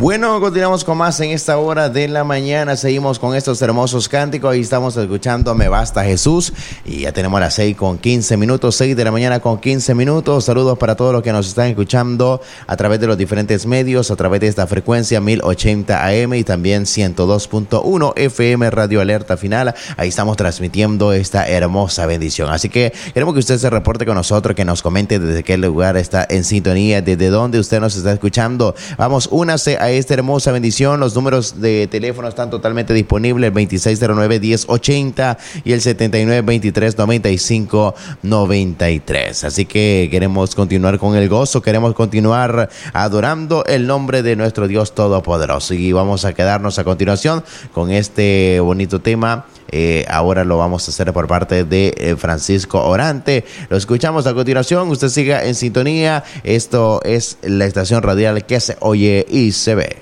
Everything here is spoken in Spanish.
Bueno, continuamos con más en esta hora de la mañana. Seguimos con estos hermosos cánticos. Ahí estamos escuchando Me Basta Jesús. Y ya tenemos las 6:15, 6 de la mañana con 15 minutos. Saludos para todos los que nos están escuchando a través de los diferentes medios, a través de esta frecuencia 1080 AM y también 102.1 FM Radio Alerta Final. Ahí estamos transmitiendo esta hermosa bendición. Así que queremos que usted se reporte con nosotros, que nos comente desde qué lugar está en sintonía, desde dónde usted nos está escuchando. Vamos, únase a esta hermosa bendición. Los números de teléfono están totalmente disponibles, el 2609-1080 y el 7923-9593. Así que queremos continuar con el gozo, queremos continuar adorando el nombre de nuestro Dios Todopoderoso. Y vamos a quedarnos a continuación con este bonito tema. Ahora lo vamos a hacer por parte de Francisco Orante. Lo escuchamos a continuación. Usted siga en sintonía. Esto es la estación radial que se oye y se ve.